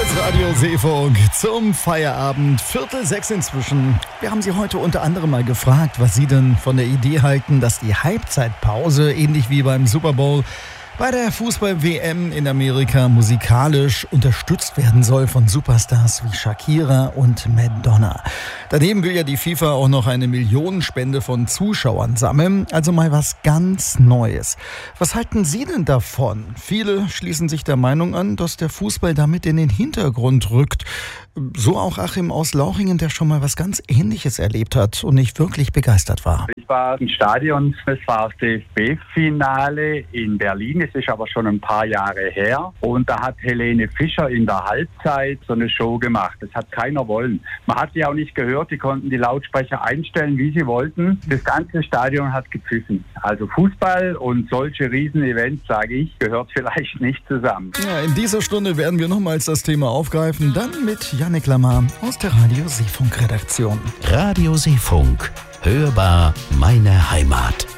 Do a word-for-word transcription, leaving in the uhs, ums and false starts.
Als Radio Seefunk zum Feierabend, Viertel sechs inzwischen. Wir haben Sie heute unter anderem mal gefragt, was Sie denn von der Idee halten, dass die Halbzeitpause, ähnlich wie beim Super Bowl, bei der Fußball-W M in Amerika musikalisch unterstützt werden soll von Superstars wie Shakira und Madonna. Daneben will ja die FIFA auch noch eine Millionenspende von Zuschauern sammeln, also mal was ganz Neues. Was halten Sie denn davon? Viele schließen sich der Meinung an, dass der Fußball damit in den Hintergrund rückt. So auch Achim aus Lauchingen, der schon mal was ganz Ähnliches erlebt hat und nicht wirklich begeistert war. Ich war im Stadion, es war das D F B-Finale in Berlin, es ist aber schon ein paar Jahre her. Und da hat Helene Fischer in der Halbzeit so eine Show gemacht. Das hat keiner wollen. Man hat sie auch nicht gehört, die konnten die Lautsprecher einstellen, wie sie wollten. Das ganze Stadion hat gepfiffen. Also Fußball und solche Riesen-Events, sage ich, gehört vielleicht nicht zusammen. Ja, in dieser Stunde werden wir nochmals das Thema aufgreifen, dann mit Yannick Lamar aus der Radio Seefunk-Redaktion. Radio Seefunk. Hörbar meine Heimat.